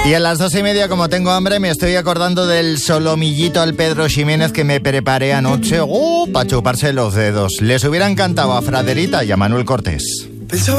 Y a las 2:30, como tengo hambre, me estoy acordando del solomillito al Pedro Ximénez que me preparé anoche para chuparse los dedos. Les hubiera encantado a Fraderita y a Manuel Cortés. Pensaba